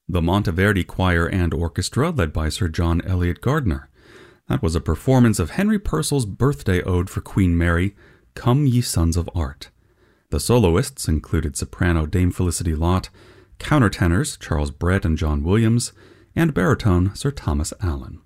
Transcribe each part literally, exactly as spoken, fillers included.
The Monteverdi Choir and Orchestra, led by Sir John Eliot Gardiner. That was a performance of Henry Purcell's birthday ode for Queen Mary, Come Ye Sons of Art. The soloists included soprano Dame Felicity Lott, countertenors Charles Brett and John Williams, and baritone Sir Thomas Allen.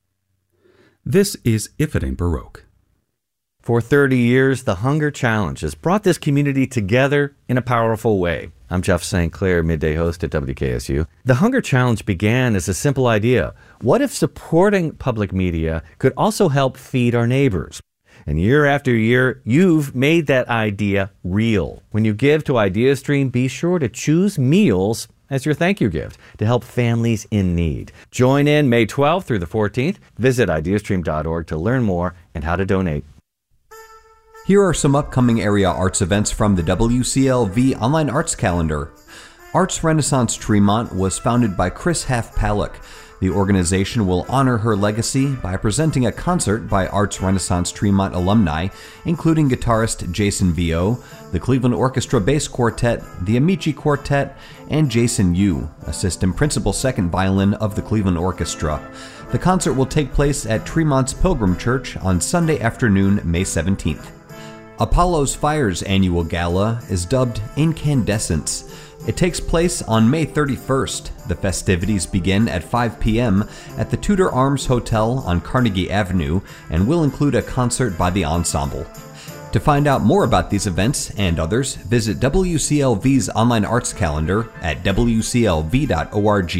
This is If It Ain't Baroque. For thirty years, the Hunger Challenge has brought this community together in a powerful way. I'm Jeff Saint Clair, midday host at W K S U. The Hunger Challenge began as a simple idea. What if supporting public media could also help feed our neighbors? And year after year, you've made that idea real. When you give to IdeaStream, be sure to choose meals as your thank you gift to help families in need. Join in May twelfth through the fourteenth. Visit ideastream dot org to learn more and how to donate. Here are some upcoming area arts events from the W C L V Online Arts Calendar. Arts Renaissance Tremont was founded by Chris Half-Palak. The organization will honor her legacy by presenting a concert by Arts Renaissance Tremont alumni, including guitarist Jason Vio, the Cleveland Orchestra Bass Quartet, the Amici Quartet, and Jason Yu, assistant principal second violin of the Cleveland Orchestra. The concert will take place at Tremont's Pilgrim Church on Sunday afternoon, May seventeenth. Apollo's Fire's annual gala is dubbed Incandescence. It takes place on May thirty-first. The festivities begin at five p.m. at the Tudor Arms Hotel on Carnegie Avenue and will include a concert by the ensemble. To find out more about these events and others, visit W C L V's online arts calendar at w c l v dot org.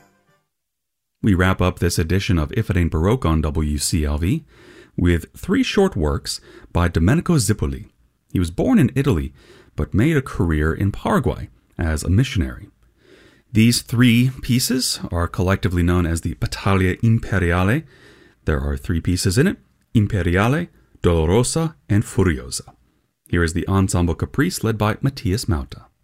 We wrap up this edition of If It Ain't Baroque on W C L V with three short works by Domenico Zippoli. He was born in Italy, but made a career in Paraguay as a missionary. These three pieces are collectively known as the Battaglia Imperiale. There are three pieces in it: Imperiale, Dolorosa, and Furiosa. Here is the Ensemble Caprice led by Matthias Mauta.